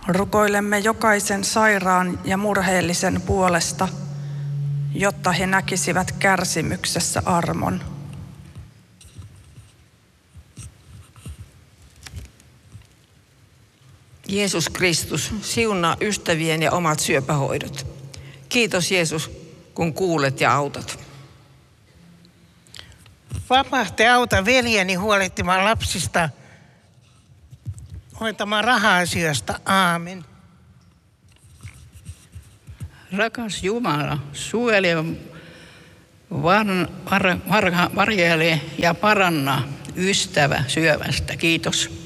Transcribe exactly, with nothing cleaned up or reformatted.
Rukoilemme jokaisen sairaan ja murheellisen puolesta, jotta he näkisivät kärsimyksessä armon. Jeesus Kristus, siunaa ystävien ja omat syöpähoidot. Kiitos Jeesus, kun kuulet ja autat. Vapahti auta veljeni huolehtimaan lapsista, hoitamaan raha-asioista. Aamen. Rakas Jumala, suojele, var, var, var, varjele ja paranna ystävä syövästä. Kiitos.